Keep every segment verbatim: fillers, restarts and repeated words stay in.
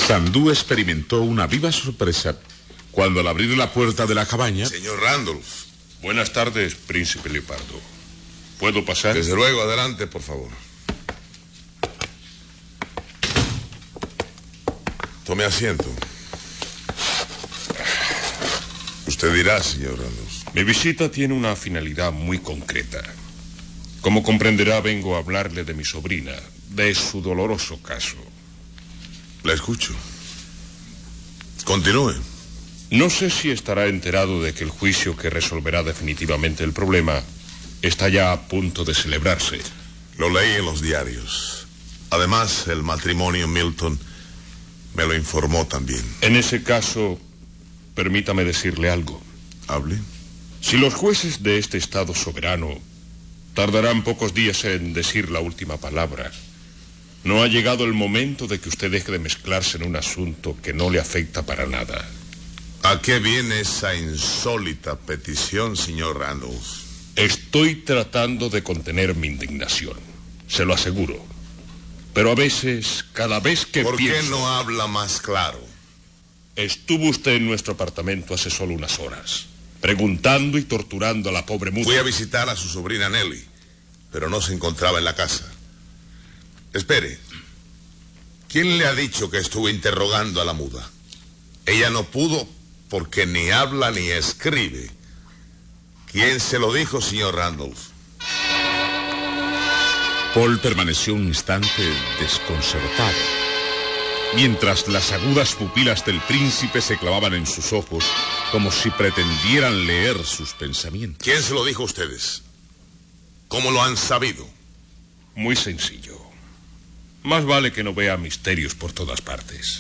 Sandú experimentó una viva sorpresa cuando al abrir la puerta de la cabaña... Señor Randolph. Buenas tardes, príncipe Leopardo. ¿Puedo pasar? Desde luego, adelante, por favor. Tome asiento. Usted dirá, señor Randolph. Mi visita tiene una finalidad muy concreta. Como comprenderá, vengo a hablarle de mi sobrina, de su doloroso caso. La escucho. Continúe. No sé si estará enterado de que el juicio que resolverá definitivamente el problema está ya a punto de celebrarse. Lo leí en los diarios. Además, el matrimonio Milton me lo informó también. En ese caso, permítame decirle algo. Hable. Si los jueces de este Estado soberano tardarán pocos días en decir la última palabra, no ha llegado el momento de que usted deje de mezclarse en un asunto que no le afecta para nada. ¿A qué viene esa insólita petición, señor Randolph? Estoy tratando de contener mi indignación, se lo aseguro. Pero a veces, cada vez que ¿Por pienso... qué no habla más claro? Estuvo usted en nuestro apartamento hace solo unas horas, preguntando y torturando a la pobre muda. Fui a visitar a su sobrina Nelly, pero no se encontraba en la casa. Espere. ¿Quién le ha dicho que estuve interrogando a la muda? Ella no pudo porque ni habla ni escribe. ¿Quién se lo dijo, señor Randolph? Paul permaneció un instante desconcertado, mientras las agudas pupilas del príncipe se clavaban en sus ojos como si pretendieran leer sus pensamientos. ¿Quién se lo dijo a ustedes? ¿Cómo lo han sabido? Muy sencillo. Más vale que no vea misterios por todas partes.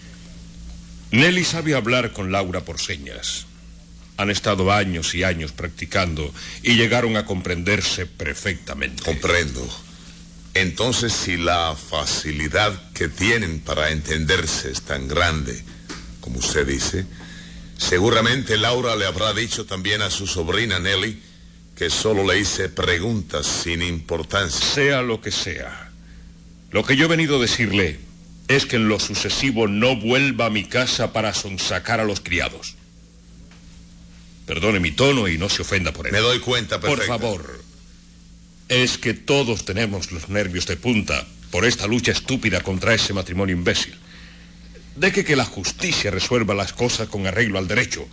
Nelly sabe hablar con Laura por señas. Han estado años y años practicando y llegaron a comprenderse perfectamente. Comprendo. Entonces, si la facilidad que tienen para entenderse es tan grande, como usted dice, seguramente Laura le habrá dicho también a su sobrina Nelly que solo le hice preguntas sin importancia. Sea lo que sea, lo que yo he venido a decirle es que en lo sucesivo no vuelva a mi casa para sonsacar a los criados. Perdone mi tono y no se ofenda por él. Me doy cuenta perfectamente. Por favor, es que todos tenemos los nervios de punta por esta lucha estúpida contra ese matrimonio imbécil. Deje que la justicia resuelva las cosas con arreglo al derecho.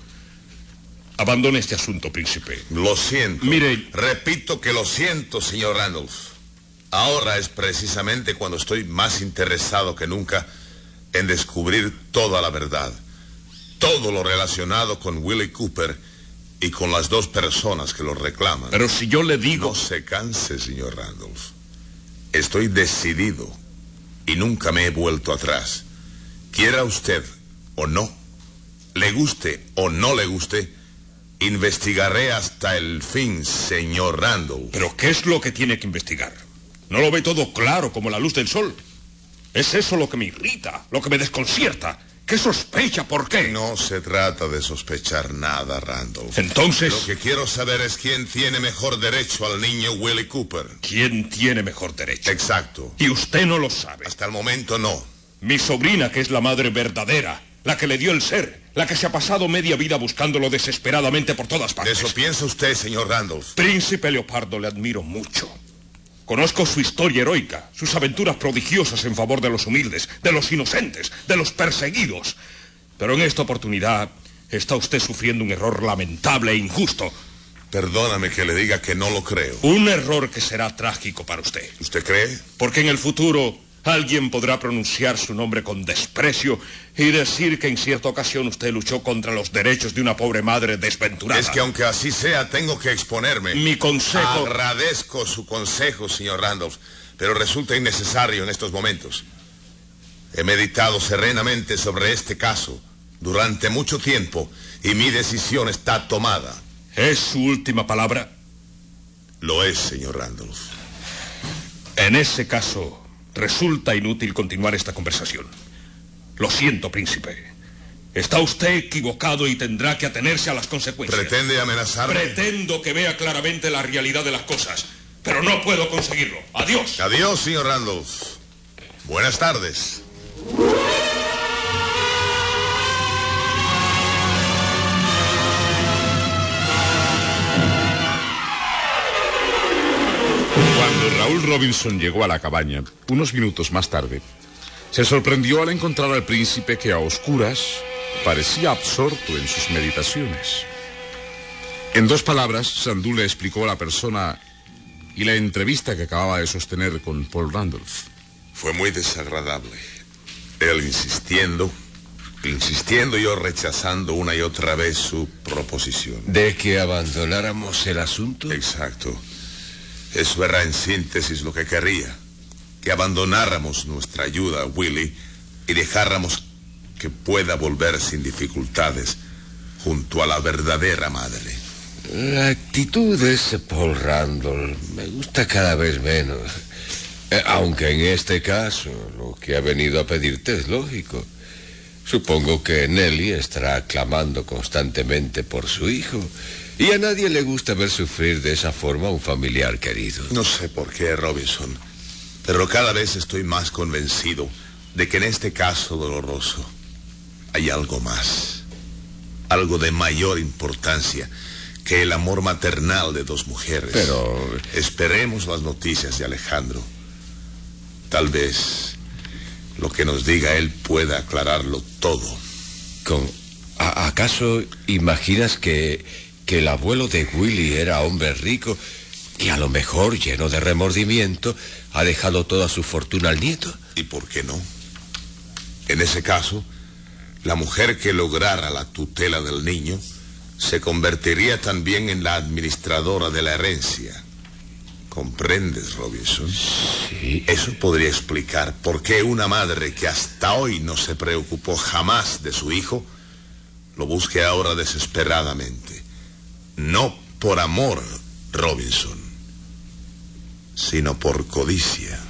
Abandone este asunto, príncipe. Lo siento. Mire... Repito que lo siento, señor Randolph. Ahora es precisamente cuando estoy más interesado que nunca en descubrir toda la verdad. Todo lo relacionado con Willie Cooper y con las dos personas que lo reclaman. Pero si yo le digo... No se canse, señor Randolph. Estoy decidido y nunca me he vuelto atrás. Quiera usted o no, le guste o no le guste, investigaré hasta el fin, señor Randolph. ¿Pero qué es lo que tiene que investigar? ¿No lo ve todo claro como la luz del sol? Es eso lo que me irrita, lo que me desconcierta. ¿Qué sospecha? ¿Por qué? No se trata de sospechar nada, Randolph. Entonces... Lo que quiero saber es quién tiene mejor derecho al niño Willie Cooper. ¿Quién tiene mejor derecho? Exacto. Y usted no lo sabe. Hasta el momento no. Mi sobrina, que es la madre verdadera, la que le dio el ser, la que se ha pasado media vida buscándolo desesperadamente por todas partes. ¿De eso piensa usted, señor Randolph? Príncipe Leopardo, le admiro mucho. Conozco su historia heroica, sus aventuras prodigiosas en favor de los humildes, de los inocentes, de los perseguidos. Pero en esta oportunidad está usted sufriendo un error lamentable e injusto. Perdóname que le diga que no lo creo. Un error que será trágico para usted. ¿Usted cree? Porque en el futuro alguien podrá pronunciar su nombre con desprecio y decir que en cierta ocasión usted luchó contra los derechos de una pobre madre desventurada. Es que aunque así sea, tengo que exponerme. Mi consejo... Agradezco su consejo, señor Randolph, pero resulta innecesario en estos momentos. He meditado serenamente sobre este caso durante mucho tiempo y mi decisión está tomada. ¿Es su última palabra? Lo es, señor Randolph. En ese caso, resulta inútil continuar esta conversación. Lo siento, príncipe. Está usted equivocado y tendrá que atenerse a las consecuencias. ¿Pretende amenazarme? Pretendo que vea claramente la realidad de las cosas, pero no puedo conseguirlo. Adiós. Adiós, señor Randolph. Buenas tardes. Saúl Robinson llegó a la cabaña unos minutos más tarde, se sorprendió al encontrar al príncipe que a oscuras parecía absorto en sus meditaciones. En dos palabras, Sandú le explicó a la persona y la entrevista que acababa de sostener con Paul Randolph. Fue muy desagradable. Él insistiendo, insistiendo y yo rechazando una y otra vez su proposición. ¿De que abandonáramos el asunto? Exacto. Eso era en síntesis lo que quería. Que abandonáramos nuestra ayuda a Willie y dejáramos que pueda volver sin dificultades junto a la verdadera madre. La actitud de ese Paul Randolph me gusta cada vez menos. Eh, aunque en este caso lo que ha venido a pedirte es lógico. Supongo que Nelly estará clamando constantemente por su hijo. Y a nadie le gusta ver sufrir de esa forma a un familiar querido. No sé por qué, Robinson, pero cada vez estoy más convencido de que en este caso doloroso hay algo más. Algo de mayor importancia que el amor maternal de dos mujeres. Pero... esperemos las noticias de Alejandro. Tal vez lo que nos diga él pueda aclararlo todo. ¿Con... ¿A- ¿Acaso imaginas que, que el abuelo de Willie era hombre rico y a lo mejor, lleno de remordimiento, ha dejado toda su fortuna al nieto? ¿Y por qué no? En ese caso, la mujer que lograra la tutela del niño se convertiría también en la administradora de la herencia. ¿Comprendes, Robinson? Sí. Eso podría explicar por qué una madre que hasta hoy no se preocupó jamás de su hijo lo busque ahora desesperadamente. No por amor, Robinson, sino por codicia.